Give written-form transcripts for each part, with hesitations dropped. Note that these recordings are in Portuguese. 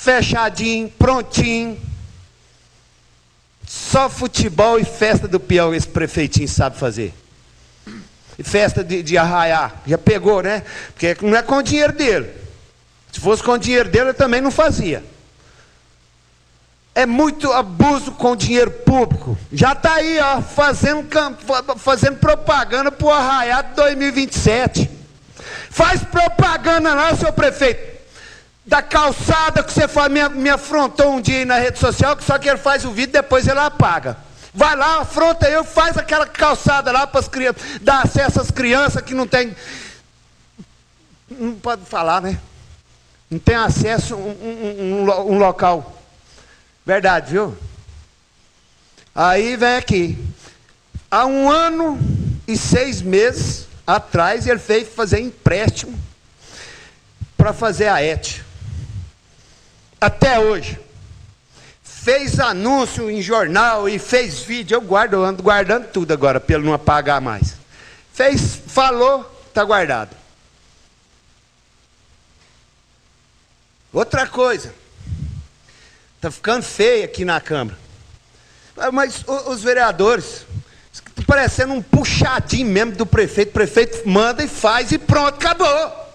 fechadinho, prontinho. Só futebol e festa do peão esse prefeitinho sabe fazer. E festa de arraiar. Já pegou, né? Porque não é com o dinheiro dele. Se fosse com o dinheiro dele, ele também não fazia. É muito abuso com o dinheiro público. Já está aí, ó, fazendo propaganda para o arraiado 2027. Faz propaganda lá, seu prefeito. Da calçada que você faz, me afrontou um dia aí na rede social, que só que ele faz o vídeo, depois ele apaga. Vai lá, afronta eu, faz aquela calçada lá para as crianças, dá acesso às crianças que não tem. Não pode falar, né? Não tem acesso a um local. Verdade, viu? Aí vem aqui. Há 1 ano e 6 meses atrás, ele fez fazer empréstimo para fazer a ET. Até hoje. Fez anúncio em jornal e fez vídeo. Eu ando guardando tudo agora, para ele não apagar mais. Falou, está guardado. Outra coisa. Está ficando feio aqui na Câmara. Mas os vereadores, parecendo um puxadinho mesmo do prefeito. O prefeito manda e faz e pronto, acabou.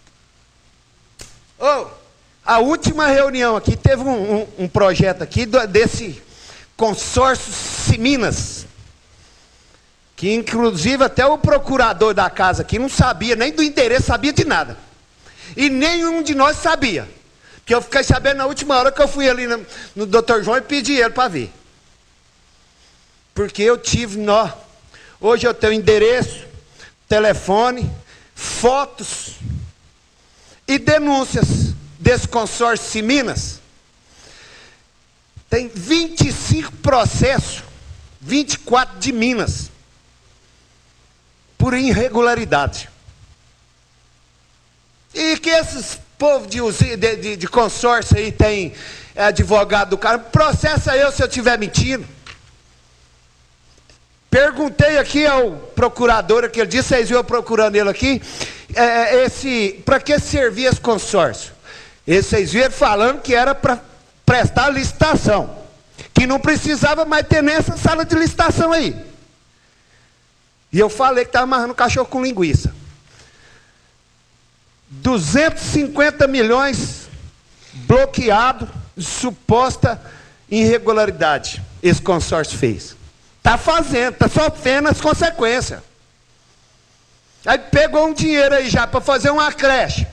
A última reunião aqui, teve um projeto aqui desse consórcio Siminas, que inclusive até o procurador da casa aqui não sabia nem do endereço, sabia de nada. E nenhum de nós sabia. Porque eu fiquei sabendo na última hora que eu fui ali no Dr. João e pedi ele para vir. Porque eu tive Hoje eu tenho endereço, telefone, fotos e denúncias desse consórcio Siminas. Tem 25 processos, 24 de Minas, por irregularidade. E que esses povos de consórcio aí tem advogado do cara, processa eu se eu estiver mentindo. Perguntei aqui ao procurador, aquele dia, vocês viram eu procurando ele aqui, para que servia esse consórcio? Vocês viram falando que era para prestar licitação, que não precisava mais ter nessa sala de licitação aí. E eu falei que estava amarrando cachorro com linguiça. 250 milhões bloqueado, suposta irregularidade, esse consórcio fez. Está fazendo, está sofrendo as consequências. Aí pegou um dinheiro aí já para fazer uma creche.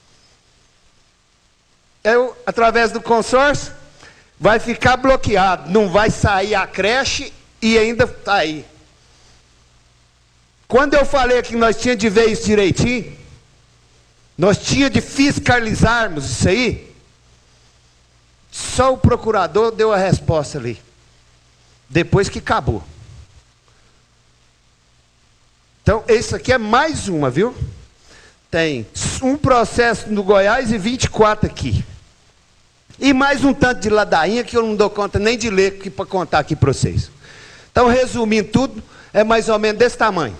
Eu, através do consórcio, vai ficar bloqueado. Não vai sair a creche e ainda está aí. Quando eu falei que nós tínhamos de ver isso direitinho, nós tínhamos de fiscalizarmos isso aí, só o procurador deu a resposta ali. Depois que acabou. Então, esse aqui é mais uma, viu? Tem um processo no Goiás e 24 aqui. E mais um tanto de ladainha que eu não dou conta nem de ler para contar aqui para vocês. Então, resumindo tudo, é mais ou menos desse tamanho.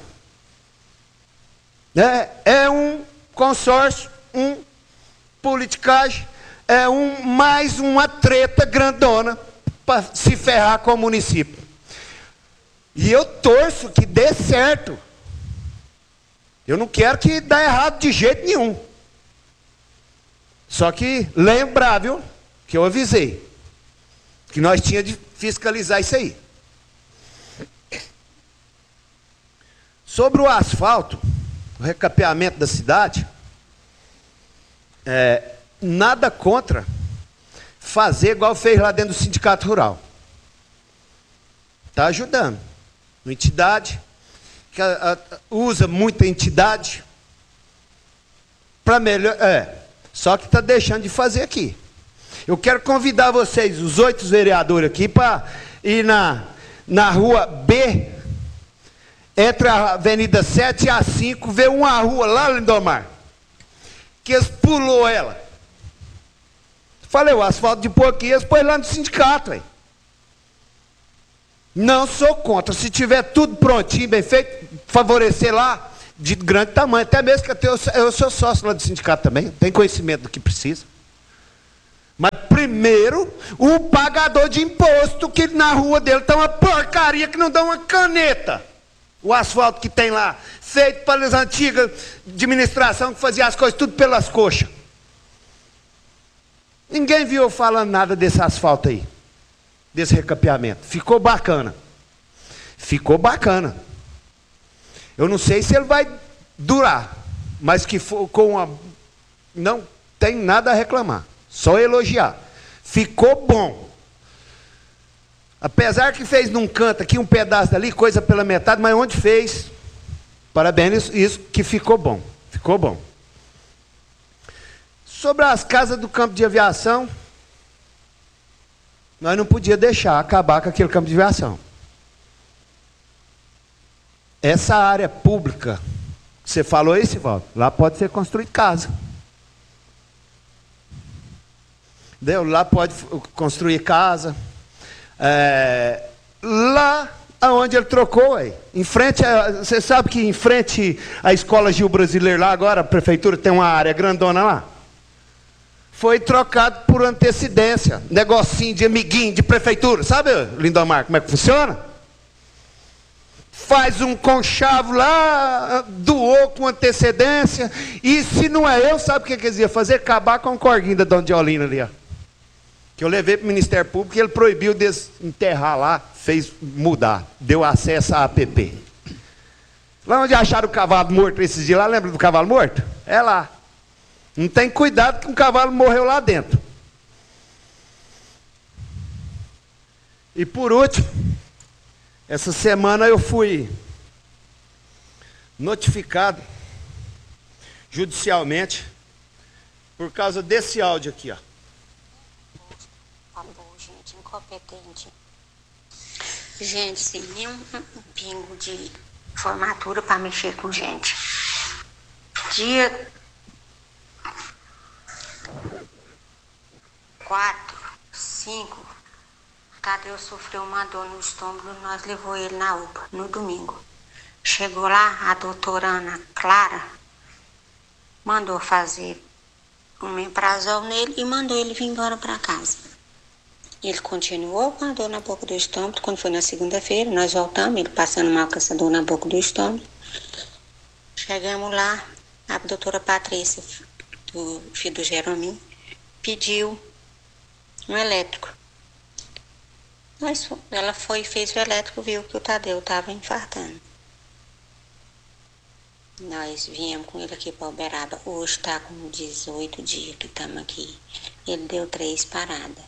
É um consórcio, politicagem, mais uma treta grandona para se ferrar com o município. E eu torço que dê certo. Eu não quero que dê errado de jeito nenhum. Só que lembrar, viu, que eu avisei, que nós tínhamos de fiscalizar isso aí. Sobre o asfalto, o recapeamento da cidade, nada contra fazer igual fez lá dentro do Sindicato Rural. Está ajudando. Uma entidade que usa muita entidade para melhor. Só que está deixando de fazer aqui. Eu quero convidar vocês, os 8 vereadores aqui, para ir na rua B, entre a Avenida 7 e a 5, ver uma rua lá, Lindomar, que eles pulou ela. Falei, o asfalto de pôr aqui, eles põem lá no sindicato, hein? Não sou contra. Se tiver tudo prontinho, bem feito, favorecer lá, de grande tamanho. Até mesmo que eu sou sócio lá do sindicato também, tenho conhecimento do que precisa. Mas Primeiro, o pagador de imposto, que na rua dele está uma porcaria que não dá uma caneta. O asfalto que tem lá, feito pelas antigas administração que fazia as coisas tudo pelas coxas. Ninguém viu eu falando nada desse asfalto aí, desse recapeamento. Ficou bacana. Ficou bacana. Eu não sei se ele vai durar, mas que for com uma... Não tem nada a reclamar, só elogiar. Ficou bom. Apesar que fez num canto aqui, um pedaço dali, coisa pela metade, mas onde fez, parabéns, isso que ficou bom. Ficou bom. Sobre as casas do campo de aviação, nós não podíamos deixar acabar com aquele campo de aviação. Essa área pública, você falou isso, Sivaldo? Lá pode ser construída casa. Entendeu? Lá pode construir casa. Lá onde ele trocou, aí, em frente, você sabe que em frente à Escola Gil Brasileiro, lá agora, a prefeitura tem uma área grandona lá. Foi trocado por antecedência. Negocinho de amiguinho de prefeitura. Sabe, Lindomar, como é que funciona? Faz um conchavo lá, doou com antecedência. E se não é eu, sabe o que eles iam fazer? Acabar com o corguinho da Dona Diolina ali, ó. Que eu levei para o Ministério Público e ele proibiu desenterrar lá, fez mudar, deu acesso à APP. Lá onde acharam o cavalo morto esses dias lá, lembra do cavalo morto? É lá. Não tem cuidado que um cavalo morreu lá dentro. E por último, essa semana eu fui notificado judicialmente por causa desse áudio aqui, ó. Acabou, gente, incompetente. Gente, sem nenhum pingo de formatura para mexer com gente. Dia 4, 5, Tadeu sofreu uma dor no estômago, nós levou ele na UPA no domingo. Chegou lá, a doutora Ana Clara mandou fazer um omeprazol nele e mandou ele vir embora para casa. Ele continuou com a dor na boca do estômago. Quando foi na segunda-feira, nós voltamos, ele passando mal com essa dor na boca do estômago. Chegamos lá, a doutora Patrícia, do filho do Jerominho, pediu um elétrico. Ela foi e fez o elétrico, viu que o Tadeu estava infartando. Nós viemos com ele aqui para Uberaba. Hoje está com 18 dias que estamos aqui. Ele deu 3 paradas.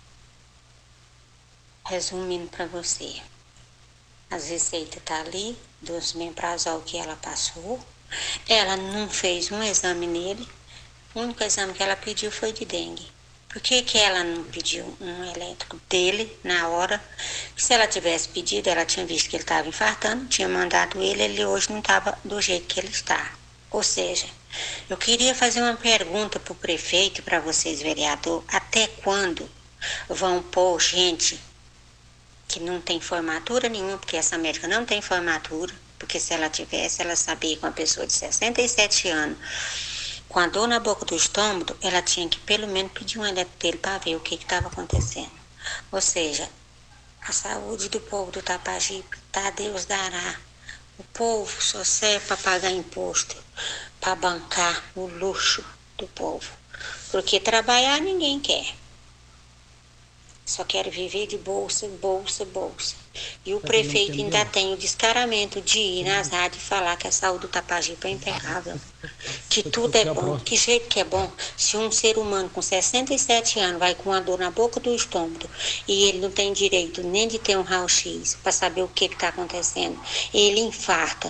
Resumindo para você, as receitas estão ali, dos omeprazol que ela passou. Ela não fez um exame nele. O único exame que ela pediu foi de dengue. Por que ela não pediu um elétrico dele na hora? Se ela tivesse pedido, ela tinha visto que ele estava infartando, tinha mandado ele hoje não estava do jeito que ele está. Ou seja, eu queria fazer uma pergunta para o prefeito e para vocês, vereador, até quando vão pôr gente que não tem formatura nenhuma, porque essa médica não tem formatura, porque se ela tivesse, ela sabia que uma pessoa de 67 anos, com a dor na boca do estômago, ela tinha que pelo menos pedir um elétrico dele para ver o que estava acontecendo. Ou seja, a saúde do povo do Tapajipe, tá, Deus dará. O povo só serve para pagar imposto, para bancar o luxo do povo. Porque trabalhar ninguém quer. Só quero viver de bolsa, bolsa, bolsa. E o prefeito ainda tem o descaramento de ir nas rádios e falar que a saúde do Tapajipe é impecável. Que tudo é bom. Que jeito que é bom? Se um ser humano com 67 anos vai com uma dor na boca do estômago e ele não tem direito nem de ter um raio-x para saber o que está acontecendo, ele infarta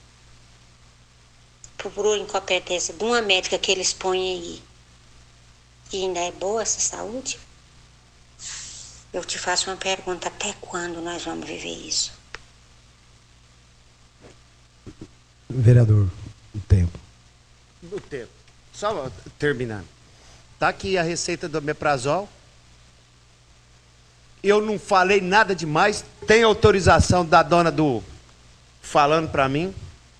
por incompetência de uma médica que eles põem aí. E ainda é boa essa saúde? Eu te faço uma pergunta, até quando nós vamos viver isso? Vereador, o tempo. O tempo. Só terminando. Está aqui a receita do omeprazol. Eu não falei nada demais. Tem autorização da dona do... falando para mim.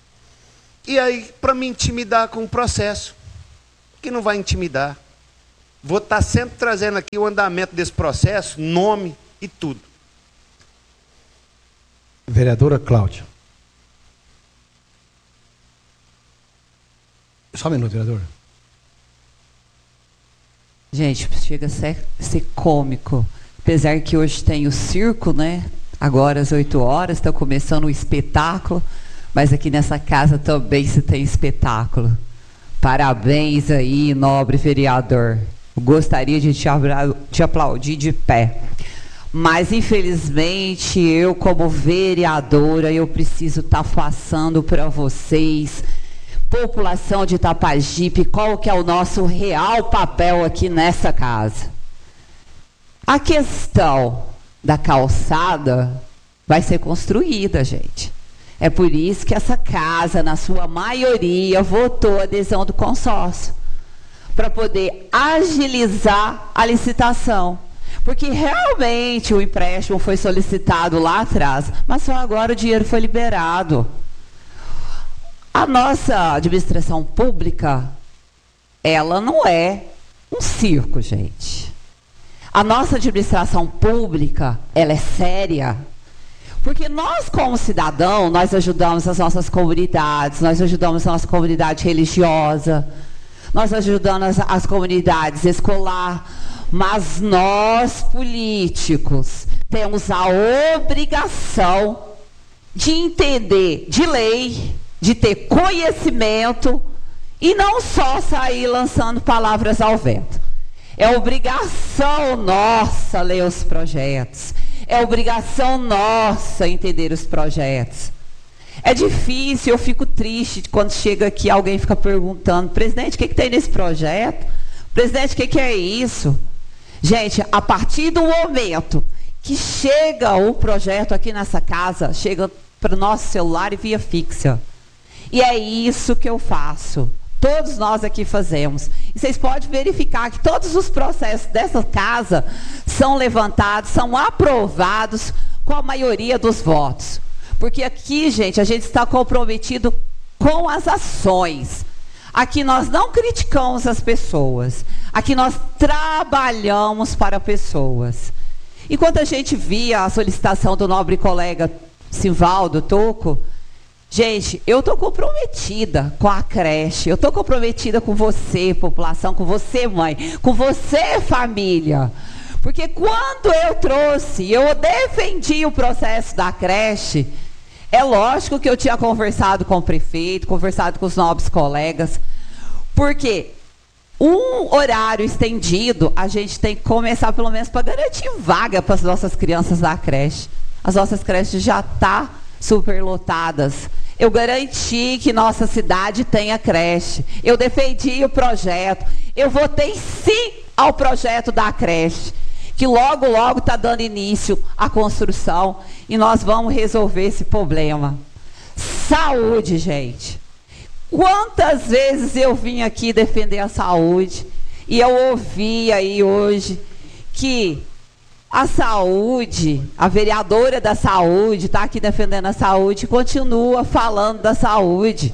E aí, para me intimidar com o processo. Que não vai intimidar. Vou estar sempre trazendo aqui o andamento desse processo, nome e tudo. Vereadora Cláudia. Só um minuto, vereadora. Gente, chega a ser cômico. Apesar que hoje tem o circo, né? Agora às 8 horas, está começando o espetáculo. Mas aqui nessa casa também se tem espetáculo. Parabéns aí, nobre vereador. Eu gostaria de te aplaudir de pé. Mas, infelizmente, eu como vereadora, eu preciso estar passando para vocês, população de Itapajipe, qual que é o nosso real papel aqui nessa casa. A questão da calçada vai ser construída, gente. É por isso que essa casa, na sua maioria, votou a adesão do consórcio, para poder agilizar a licitação. Porque realmente o empréstimo foi solicitado lá atrás, mas só agora o dinheiro foi liberado. A nossa administração pública, ela não é um circo, gente. A nossa administração pública, ela é séria. Porque nós, como cidadão, nós ajudamos as nossas comunidades, nós ajudamos a nossa comunidade religiosa, nós ajudamos as comunidades escolar, mas nós, políticos, temos a obrigação de entender de lei, de ter conhecimento e não só sair lançando palavras ao vento. É obrigação nossa ler os projetos. É obrigação nossa entender os projetos. É difícil, eu fico triste quando chega aqui alguém fica perguntando: presidente, o que tem nesse projeto? Presidente, o que é isso? Gente, a partir do momento que chega o projeto aqui nessa casa, chega para o nosso celular e via fixa. E é isso que eu faço. Todos nós aqui fazemos. E vocês podem verificar que todos os processos dessa casa são levantados, são aprovados com a maioria dos votos. Porque aqui, gente, a gente está comprometido com as ações. Aqui nós não criticamos as pessoas. Aqui nós trabalhamos para pessoas. Enquanto a gente via a solicitação do nobre colega Simvaldo Toco, gente, eu estou comprometida com a creche, eu estou comprometida com você, população, com você, mãe, com você, família. Porque quando eu defendi o processo da creche, é lógico que eu tinha conversado com o prefeito, conversado com os nobres colegas, porque um horário estendido, a gente tem que começar pelo menos para garantir vaga para as nossas crianças da creche. As nossas creches já estão superlotadas. Eu garanti que nossa cidade tenha creche. Eu defendi o projeto. Eu votei sim ao projeto da creche, que logo, logo está dando início à construção e nós vamos resolver esse problema. Saúde, gente. Quantas vezes eu vim aqui defender a saúde e eu ouvi aí hoje que a saúde, a vereadora da saúde, está aqui defendendo a saúde e continua falando da saúde.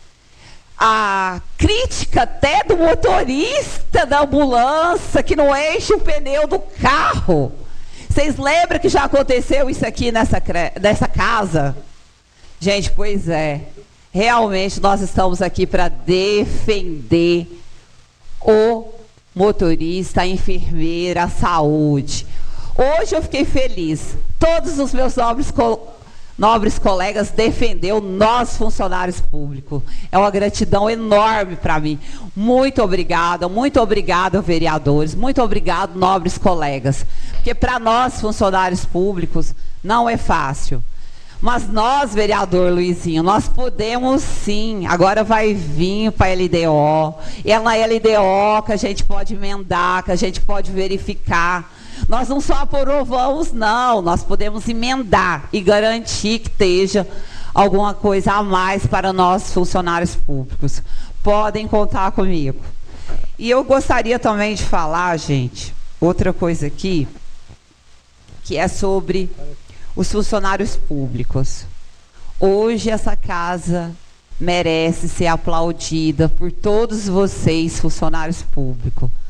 A crítica até do motorista da ambulância que não enche o pneu do carro. Vocês lembram que já aconteceu isso aqui nessa casa? Gente, pois é. Realmente nós estamos aqui para defender o motorista, a enfermeira, a saúde. Hoje eu fiquei feliz. Todos os meus nobres colegas defendeu nós, funcionários públicos. É uma gratidão enorme para mim. Muito obrigada, vereadores. Muito obrigado, nobres colegas. Porque para nós, funcionários públicos, não é fácil. Mas nós, vereador Luizinho, nós podemos sim. Agora vai vir para a LDO. E é na LDO que a gente pode emendar, que a gente pode verificar. Nós não só aprovamos, não. Nós podemos emendar e garantir que esteja alguma coisa a mais para nós, funcionários públicos. Podem contar comigo. E eu gostaria também de falar, gente, outra coisa aqui, que é sobre os funcionários públicos. Hoje essa casa merece ser aplaudida por todos vocês, funcionários públicos,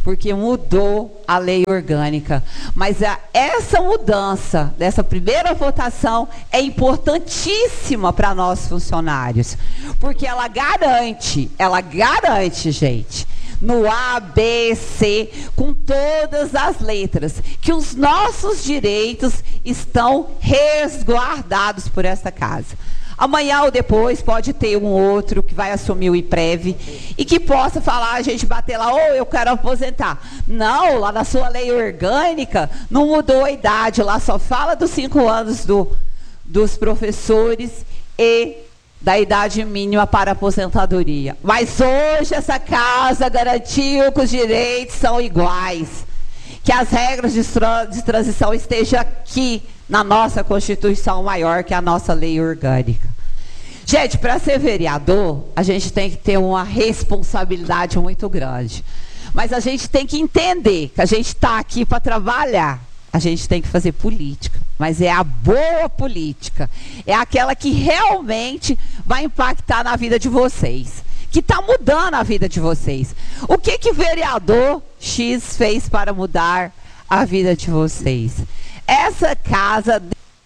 porque mudou a lei orgânica. Mas essa mudança, dessa primeira votação, é importantíssima para nós funcionários, porque ela garante, gente, no A, B, C, com todas as letras, que os nossos direitos estão resguardados por esta casa. Amanhã ou depois pode ter um outro que vai assumir o IPREV e que possa falar, a gente bater lá, eu quero aposentar. Não, lá na sua lei orgânica não mudou a idade, lá só fala dos 5 anos dos professores e da idade mínima para aposentadoria. Mas hoje essa casa garantiu que os direitos são iguais, que as regras de transição estejam aqui na nossa Constituição maior que a nossa lei orgânica. Gente, para ser vereador, a gente tem que ter uma responsabilidade muito grande. Mas a gente tem que entender que a gente está aqui para trabalhar. A gente tem que fazer política. Mas é a boa política. É aquela que realmente vai impactar na vida de vocês. Que está mudando a vida de vocês. O que vereador X fez para mudar a vida de vocês? Essa casa,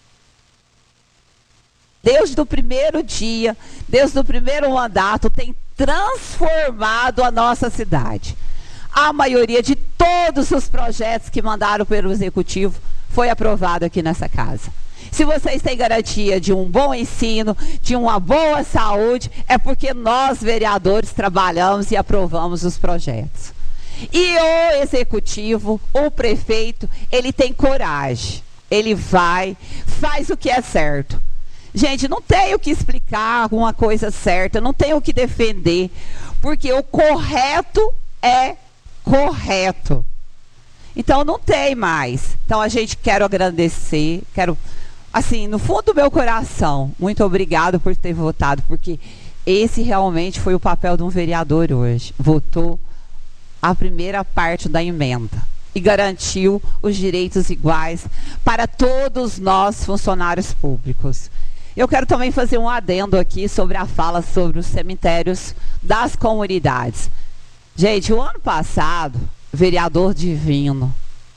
desde o primeiro dia, desde o primeiro mandato, tem transformado a nossa cidade. A maioria de todos os projetos que mandaram pelo Executivo foi aprovado aqui nessa casa. Se vocês têm garantia de um bom ensino, de uma boa saúde, é porque nós, vereadores, trabalhamos e aprovamos os projetos. E o Executivo, o prefeito, ele tem coragem. Ele vai, faz o que é certo. Gente, não tenho que explicar uma coisa certa, não tenho que defender, porque o correto é correto. Então não tem mais. Então a gente quer agradecer, assim, no fundo do meu coração, muito obrigado por ter votado, porque esse realmente foi o papel de um vereador hoje. Votou a primeira parte da emenda e garantiu os direitos iguais para todos nós funcionários públicos. Eu quero também fazer um adendo aqui sobre a fala sobre os cemitérios das comunidades. Gente, o ano passado, vereador Divino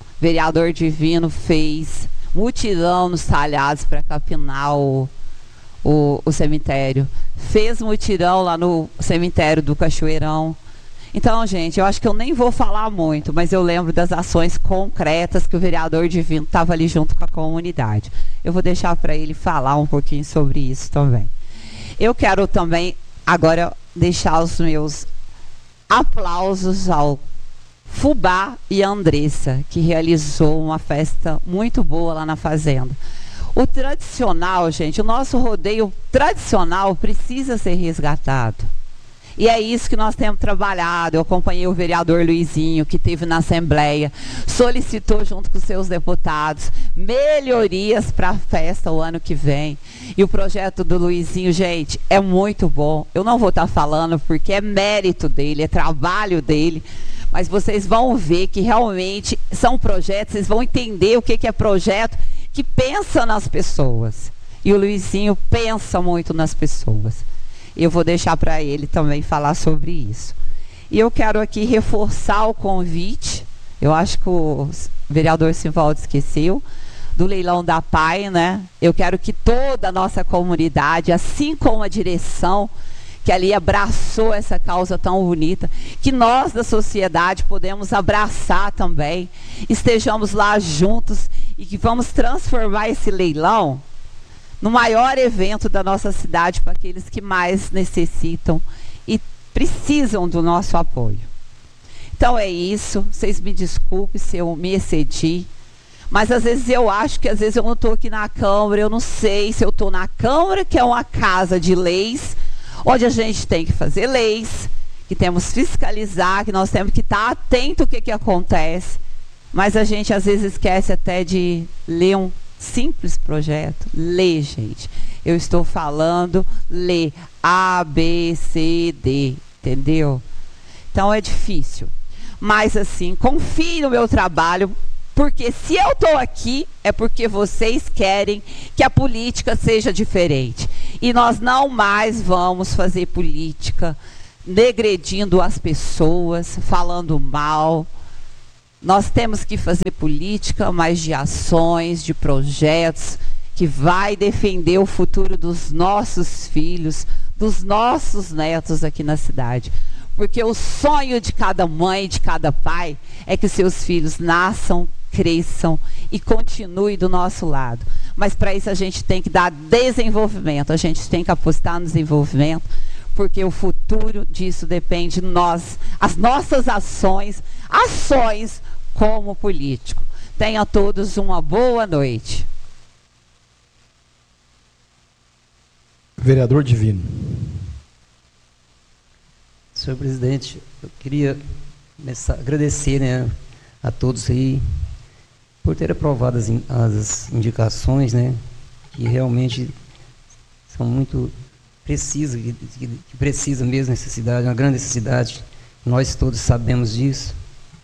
fez mutirão nos talhados para capinar o cemitério. Fez mutirão lá no cemitério do Cachoeirão. Então, gente, eu acho que eu nem vou falar muito, mas eu lembro das ações concretas que o vereador Divino estava ali junto com a comunidade. Eu vou deixar para ele falar um pouquinho sobre isso também. Eu quero também agora deixar os meus aplausos ao Fubá e a Andressa, que realizou uma festa muito boa lá na fazenda. O tradicional, gente, o nosso rodeio tradicional precisa ser resgatado. E é isso que nós temos trabalhado. Eu acompanhei o vereador Luizinho, que esteve na Assembleia, solicitou junto com seus deputados melhorias para a festa o ano que vem. E o projeto do Luizinho, gente, é muito bom. Eu não vou estar falando porque é mérito dele, é trabalho dele, mas vocês vão ver que realmente são projetos, vocês vão entender o que é projeto que pensa nas pessoas. E o Luizinho pensa muito nas pessoas. Eu vou deixar para ele também falar sobre isso. E eu quero aqui reforçar o convite, eu acho que o vereador Simvaldo esqueceu, do leilão da PAI, né? Eu quero que toda a nossa comunidade, assim como a direção, que ali abraçou essa causa tão bonita, que nós da sociedade podemos abraçar também, estejamos lá juntos e que vamos transformar esse leilão no maior evento da nossa cidade para aqueles que mais necessitam e precisam do nosso apoio. Então é isso, vocês me desculpem se eu me excedi, mas às vezes eu acho que às vezes eu não estou aqui na Câmara, eu não sei se eu estou na Câmara, que é uma casa de leis, onde a gente tem que fazer leis, que temos que fiscalizar, que nós temos que estar atento ao que acontece, mas a gente às vezes esquece até de ler um simples projeto. Lê, gente. Eu estou falando, lê A, B, C, D, entendeu? Então é difícil. Mas assim, confie no meu trabalho, porque se eu estou aqui, é porque vocês querem que a política seja diferente. E nós não mais vamos fazer política degredindo as pessoas, falando mal, Nós temos que fazer política, mas de ações, de projetos, que vai defender o futuro dos nossos filhos, dos nossos netos aqui na cidade. Porque o sonho de cada mãe, de cada pai, é que seus filhos nasçam, cresçam e continuem do nosso lado. Mas para isso a gente tem que dar desenvolvimento, a gente tem que apostar no desenvolvimento, porque o futuro disso depende de nós, as nossas ações como político. Tenham todos uma boa noite. Vereador Divino. Senhor presidente, eu queria agradecer, né, a todos aí por ter aprovado as indicações, né, que realmente são muito precisas, que precisam mesmo, necessidade, uma grande necessidade. Nós todos sabemos disso.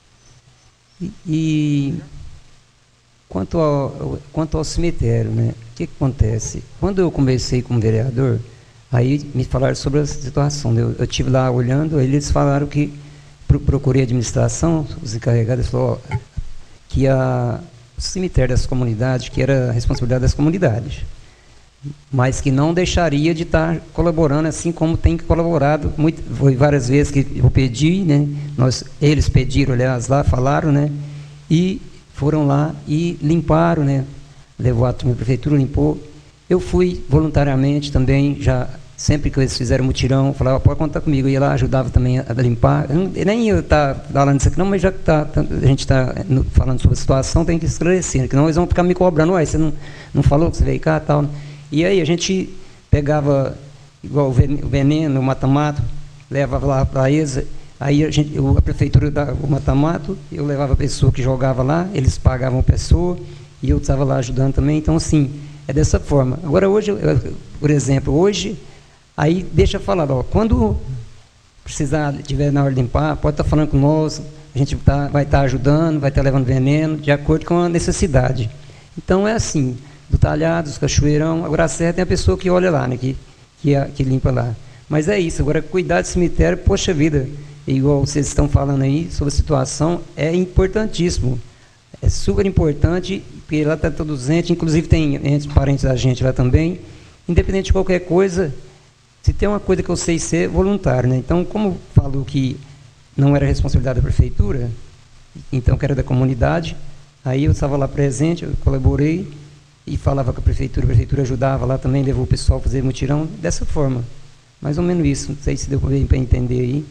E quanto ao cemitério, né, o que acontece? Quando eu conversei com o vereador, aí me falaram sobre a situação. Eu estive lá olhando, aí eles falaram que procurei a administração, os encarregados, falou que o cemitério das comunidades, que era a responsabilidade das comunidades, mas que não deixaria de estar colaborando assim como tem colaborado. Foi várias vezes que eu pedi, né? Eles pediram, aliás, lá, falaram, né? E foram lá e limparam, né? Levou a turma da prefeitura, limpou. Eu fui voluntariamente também, já sempre que eles fizeram mutirão, falava, pode contar comigo, eu ia lá, ajudava também a limpar. Eu nem ia estar falando isso aqui não, mas já que a gente está falando sobre a situação, tem que esclarecer, porque senão eles vão ficar me cobrando, ué, você não falou que você veio cá e tal. E aí a gente pegava, igual o veneno, o mata-mato, levava lá para eles, aí a prefeitura dava o mata-mato, eu levava a pessoa que jogava lá, eles pagavam a pessoa, e eu estava lá ajudando também, então assim, é dessa forma. Agora hoje, por exemplo, aí deixa eu falar, quando precisar, tiver na hora de limpar, pode estar falando com nós, a gente vai estar ajudando, vai estar levando veneno, de acordo com a necessidade. Então é assim, do talhado, dos cachoeirão, agora certo tem a pessoa que olha lá, né, que limpa lá. Mas é isso, agora cuidar do cemitério, poxa vida, igual vocês estão falando aí sobre a situação, é importantíssimo, é super importante, porque lá está todos doentes, inclusive tem parentes da gente lá também, independente de qualquer coisa, se tem uma coisa que eu sei ser voluntário, né? Então, como falou que não era responsabilidade da prefeitura, então que era da comunidade, aí eu estava lá presente, eu colaborei, e falava com a prefeitura ajudava lá também, levou o pessoal a fazer mutirão, dessa forma. Mais ou menos isso, não sei se deu para entender aí.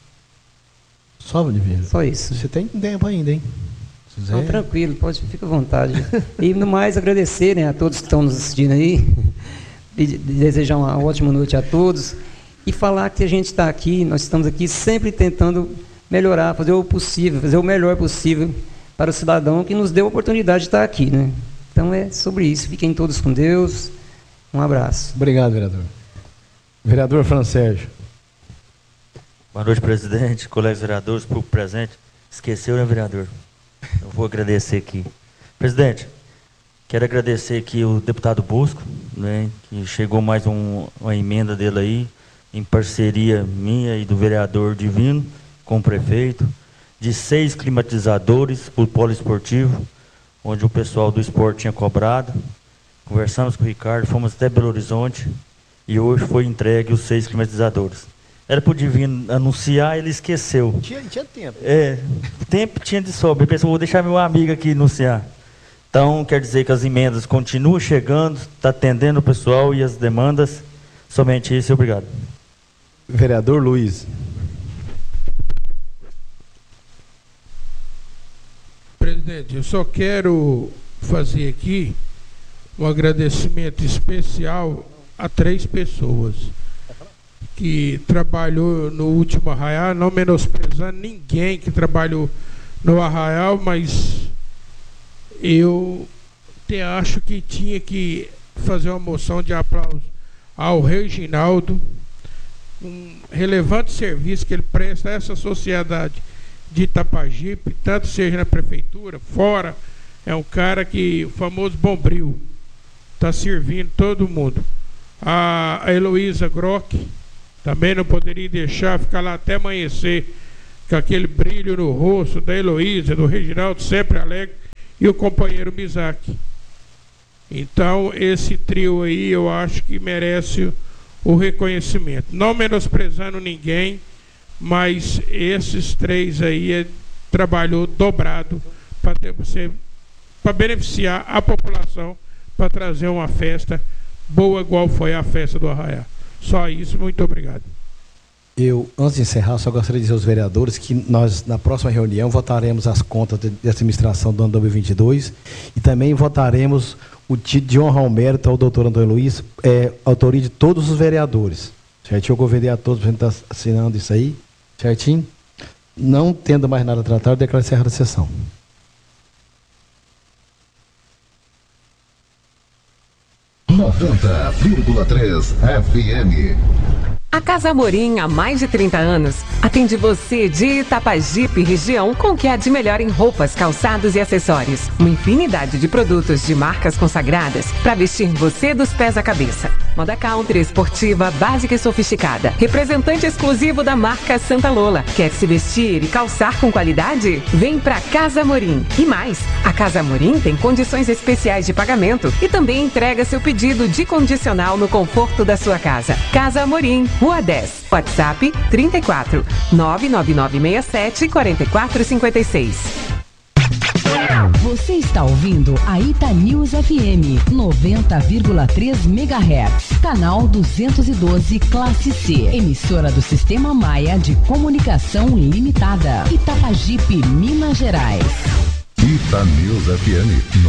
Só, Divino? Só isso. Você tem tempo ainda, hein? Não, tranquilo, fica à vontade. E no mais, agradecer, né, a todos que estão nos assistindo aí, e desejar uma ótima noite a todos, e falar que a gente está aqui, nós estamos aqui sempre tentando melhorar, fazer o possível, fazer o melhor possível para o cidadão que nos deu a oportunidade de estar aqui, né? Então é sobre isso. Fiquem todos com Deus. Um abraço. Obrigado, vereador. Vereador Fran Sérgio. Boa noite, presidente, colegas vereadores, público presente. Esqueceu, né, vereador? Eu vou agradecer aqui. Presidente, quero agradecer aqui o deputado Bosco, né, que chegou mais uma emenda dele aí, em parceria minha e do vereador Divino, com o prefeito, de 6 climatizadores para o polo esportivo, onde o pessoal do esporte tinha cobrado. Conversamos com o Ricardo, fomos até Belo Horizonte e hoje foi entregue os 6 climatizadores. Era para o Divino anunciar, ele esqueceu. Tinha tempo. Tempo tinha de sobra. Ele pensou, vou deixar meu amigo aqui anunciar. Então, quer dizer que as emendas continuam chegando, está atendendo o pessoal e as demandas. Somente isso, obrigado. Vereador Luiz. Presidente, eu só quero fazer aqui um agradecimento especial a 3 pessoas que trabalhou no último Arraial, não menosprezando ninguém que trabalhou no Arraial, mas eu acho que tinha que fazer uma moção de aplauso ao Reginaldo, um relevante serviço que ele presta a essa sociedade de Itapajipe, tanto seja na prefeitura, fora, é um cara que, o famoso bombril, está servindo todo mundo. A Heloísa Grock, também não poderia deixar, ficar lá até amanhecer com aquele brilho no rosto da Heloísa, do Reginaldo, sempre alegre, e o companheiro Mizaki. Então, esse trio aí eu acho que merece o reconhecimento. Não menosprezando ninguém, mas esses três aí trabalhou dobrado para beneficiar a população, para trazer uma festa boa igual foi a festa do Arraiá. Só isso, muito obrigado. Eu, antes de encerrar, só gostaria de dizer aos vereadores que nós, na próxima reunião, votaremos as contas de administração do ano 2022 e também votaremos o título de honra ao mérito ao doutor Antônio Luiz, autoria de todos os vereadores. Certinho? Eu convidei a todos para a gente estar assinando isso aí. Certinho? Não tendo mais nada a tratar, eu declaro encerrada a sessão. ...90,3 FM. A Casa Amorim, há mais de 30 anos, atende você de Itapajipe, região, com o que há de melhor em roupas, calçados e acessórios. Uma infinidade de produtos de marcas consagradas para vestir você dos pés à cabeça. Moda country, esportiva, básica e sofisticada. Representante exclusivo da marca Santa Lola. Quer se vestir e calçar com qualidade? Vem pra Casa Amorim. E mais, a Casa Amorim tem condições especiais de pagamento e também entrega seu pedido de condicional no conforto da sua casa. Casa Amorim, Rua 10, WhatsApp 34 99967 4456. Você está ouvindo a Ita News FM 90,3 MHz, canal 212, classe C, emissora do Sistema Maia de Comunicação Limitada, Itapajipe, Minas Gerais. Ita News FM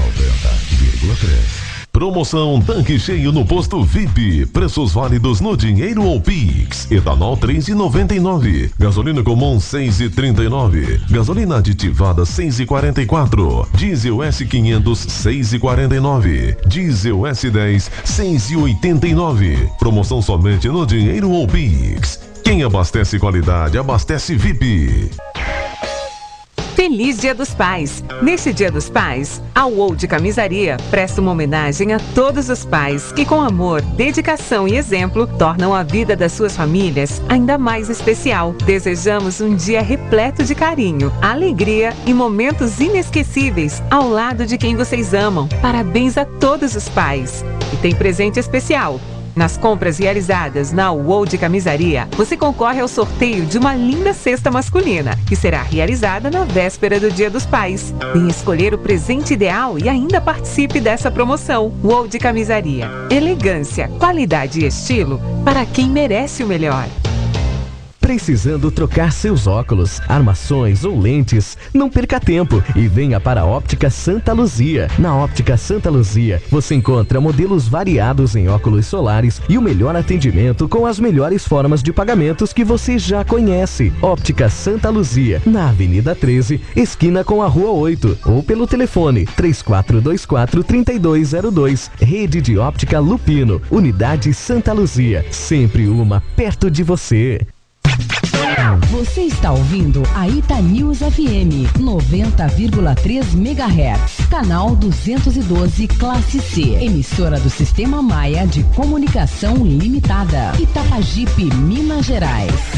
90,3. Promoção tanque cheio no posto VIP. Preços válidos no dinheiro ou Pix. Etanol 3,99. Gasolina comum 6,39. Gasolina aditivada 6,44. Diesel S500 6,49. Diesel S10 6,89. Promoção somente no dinheiro ou Pix. Quem abastece qualidade, abastece VIP. Feliz Dia dos Pais! Neste Dia dos Pais, a UOL de Camisaria presta uma homenagem a todos os pais que, com amor, dedicação e exemplo, tornam a vida das suas famílias ainda mais especial. Desejamos um dia repleto de carinho, alegria e momentos inesquecíveis ao lado de quem vocês amam. Parabéns a todos os pais! E tem presente especial. Nas compras realizadas na UOL de Camisaria, você concorre ao sorteio de uma linda cesta masculina, que será realizada na véspera do Dia dos Pais. Venha escolher o presente ideal e ainda participe dessa promoção. UOL de Camisaria. Elegância, qualidade e estilo para quem merece o melhor. Precisando trocar seus óculos, armações ou lentes? Não perca tempo e venha para a Óptica Santa Luzia. Na Óptica Santa Luzia, você encontra modelos variados em óculos solares e o melhor atendimento com as melhores formas de pagamentos que você já conhece. Óptica Santa Luzia, na Avenida 13, esquina com a Rua 8, ou pelo telefone 3424-3202. Rede de Óptica Lupino, Unidade Santa Luzia, sempre uma perto de você. Você está ouvindo a Ita News FM 90,3 MHz, canal 212, classe C, emissora do Sistema Maia de Comunicação Limitada, Itapajipe, Minas Gerais.